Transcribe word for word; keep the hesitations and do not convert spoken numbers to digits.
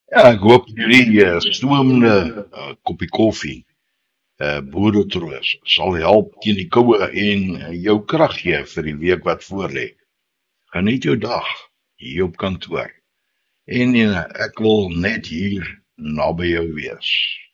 Ja, ek hoop hierdie uh, stoomde uh, koppie koffie, uh, boeretroos, sal help teen die koue en uh, jou krag gee vir die week wat voorlê. Geniet jou dag hier op kantoor. En uh, ek wil net hier naby jou wees.